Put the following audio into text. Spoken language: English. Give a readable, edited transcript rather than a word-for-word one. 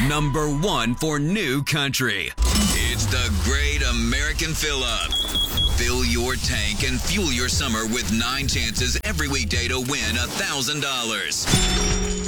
Number 1 for new country. It's the Great American Fill-Up. Fill your tank and fuel your summer with 9 chances every weekday to win $1,000.